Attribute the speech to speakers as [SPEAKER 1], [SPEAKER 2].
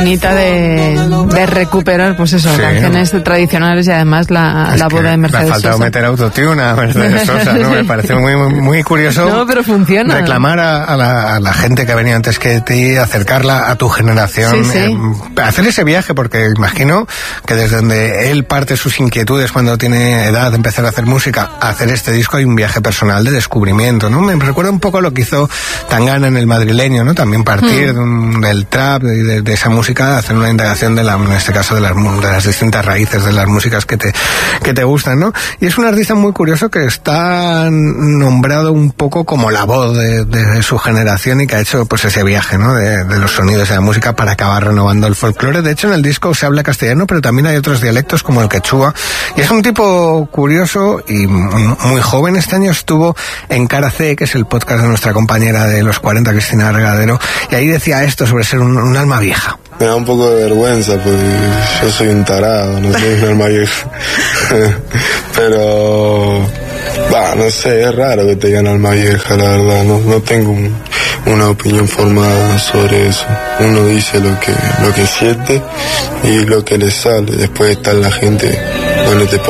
[SPEAKER 1] Bonita de recuperar, pues eso, sí, canciones tradicionales y además la boda de Mercedes Sosa.
[SPEAKER 2] Me ha faltado meter autotune a Mercedes Sosa, ¿no? Me parece muy curioso.
[SPEAKER 1] No, pero funciona.
[SPEAKER 2] Reclamar a la gente que ha venido antes que ti, acercarla a tu generación, hacer ese viaje, porque imagino que desde donde él parte sus inquietudes cuando tiene edad de empezar a hacer música, a hacer este disco hay un viaje personal de descubrimiento, ¿no? Me recuerda un poco lo que hizo Tangana en El Madrileño, ¿no? También partir del trap y de esa música, hacer una indagación en este caso de las distintas raíces de las músicas que te gustan, ¿no? Y es un artista muy curioso que está nombrado un poco como la voz de su generación y que ha hecho pues ese viaje, ¿no? De los sonidos de la música para acabar renovando el folclore. De hecho, en el disco se habla castellano, pero también hay otros dialectos como el quechua. Y es un tipo curioso y muy joven. Este año estuvo en Cara C, que es el podcast de nuestra compañera de los 40, Cristina Regadero, y ahí decía esto sobre ser un alma vieja.
[SPEAKER 3] Me da un poco de vergüenza porque yo soy un tarado, no soy un alma vieja. Pero, no sé, es raro que te digan alma vieja, la verdad. No tengo una opinión formada sobre eso. Uno dice lo que siente y lo que le sale. Después está la gente donde te